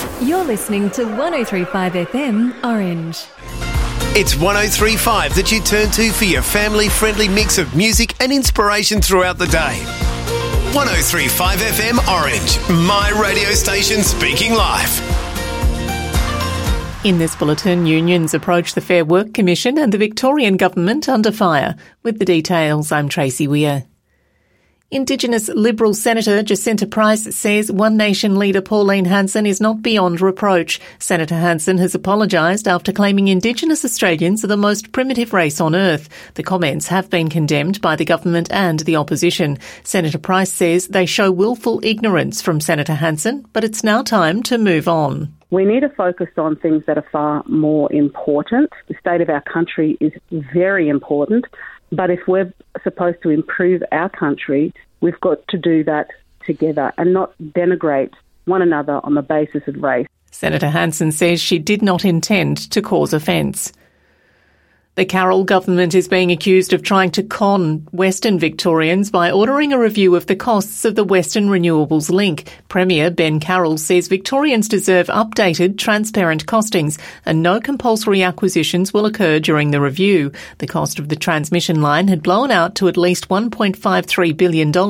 You're listening to 103.5 FM Orange. It's 103.5 that you turn to for your family-friendly mix of music and inspiration throughout the day. 103.5 FM Orange, my radio station speaking live. In this bulletin, unions approach the Fair Work Commission and the Victorian Government under fire. With the details, I'm Tracy Weir. Indigenous Liberal Senator Jacinta Price says One Nation leader Pauline Hanson is not beyond reproach. Senator Hanson has apologised after claiming Indigenous Australians are the most primitive race on earth. The comments have been condemned by the government and the opposition. Senator Price says they show willful ignorance from Senator Hanson, but it's now time to move on. We need to focus on things that are far more important. The state of our country is very important, but if we're supposed to improve our country, we've got to do that together and not denigrate one another on the basis of race. Senator Hanson says she did not intend to cause offence. The Carroll government is being accused of trying to con Western Victorians by ordering a review of the costs of the Western Renewables Link. Premier Ben Carroll says Victorians deserve updated, transparent costings and no compulsory acquisitions will occur during the review. The cost of the transmission line had blown out to at least $1.53 billion in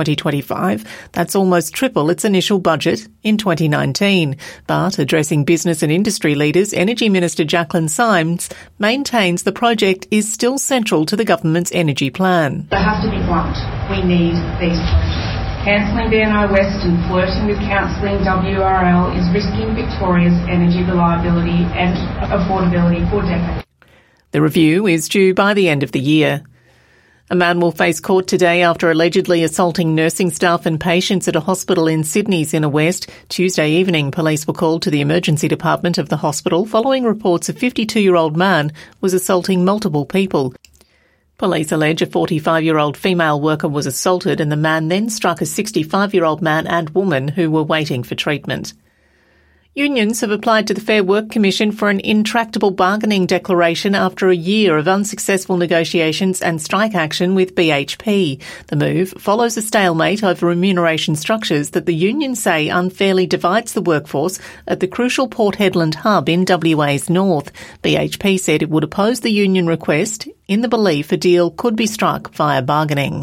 2025. That's almost triple its initial budget in 2019. But addressing business and industry leaders, Energy Minister Jacqueline Symes maintains the project is still central to the government's energy plan. They have to be blunt. We need these projects. Cancelling BNI West and flirting with cancelling WRL is risking Victoria's energy reliability and affordability for decades. The review is due by the end of the year. A man will face court today after allegedly assaulting nursing staff and patients at a hospital in Sydney's Inner West. Tuesday evening, police were called to the emergency department of the hospital following reports a 52-year-old man was assaulting multiple people. Police allege a 45-year-old female worker was assaulted and the man then struck a 65-year-old man and woman who were waiting for treatment. Unions have applied to the Fair Work Commission for an intractable bargaining declaration after a year of unsuccessful negotiations and strike action with BHP. The move follows a stalemate over remuneration structures that the unions say unfairly divides the workforce at the crucial Port Hedland hub in WA's north. BHP said it would oppose the union request in the belief a deal could be struck via bargaining.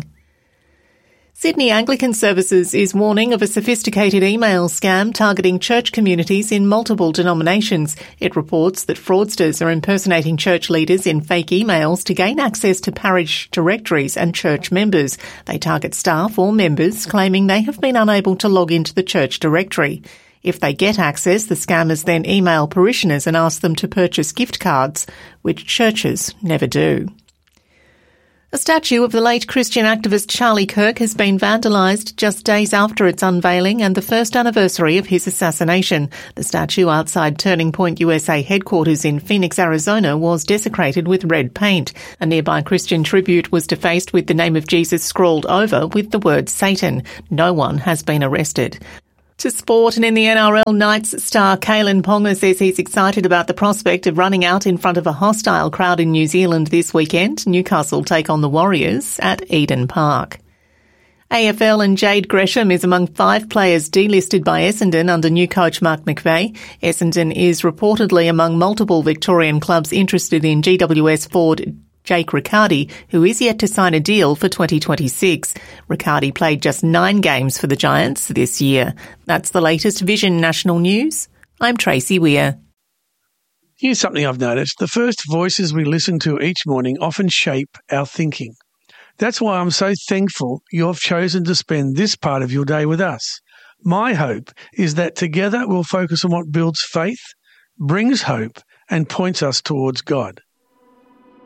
Sydney Anglican Services is warning of a sophisticated email scam targeting church communities in multiple denominations. It reports that fraudsters are impersonating church leaders in fake emails to gain access to parish directories and church members. They target staff or members claiming they have been unable to log into the church directory. If they get access, the scammers then email parishioners and ask them to purchase gift cards, which churches never do. A statue of the late Christian activist Charlie Kirk has been vandalised just days after its unveiling and the first anniversary of his assassination. The statue outside Turning Point USA headquarters in Phoenix, Arizona was desecrated with red paint. A nearby Christian tribute was defaced with the name of Jesus scrawled over with the word Satan. No one has been arrested. To sport, and in the NRL, Knights star Kalen Ponga says he's excited about the prospect of running out in front of a hostile crowd in New Zealand this weekend. Newcastle take on the Warriors at Eden Park. AFL and Jade Gresham is among 5 players delisted by Essendon under new coach Mark McVeigh. Essendon is reportedly among multiple Victorian clubs interested in GWS forward Jake Riccardi, who is yet to sign a deal for 2026. Riccardi played just 9 games for the Giants this year. That's the latest Vision National News. I'm Tracy Weir. Here's something I've noticed. The first voices we listen to each morning often shape our thinking. That's why I'm so thankful you've chosen to spend this part of your day with us. My hope is that together we'll focus on what builds faith, brings hope, and points us towards God.